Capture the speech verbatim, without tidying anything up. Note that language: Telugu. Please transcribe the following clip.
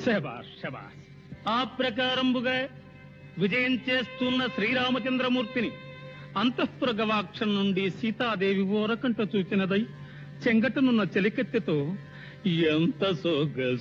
శబాష్ శబాష్. ఆ ప్రకారంబుగా విజయం చేస్తున్న శ్రీరామచంద్రమూర్తిని అంతఃపుర గవాక్షం నుండి సీతాదేవి ఓరకంట చూచినదై చెంగటనున్న చెలికెత్తెతో ఎంత సోగ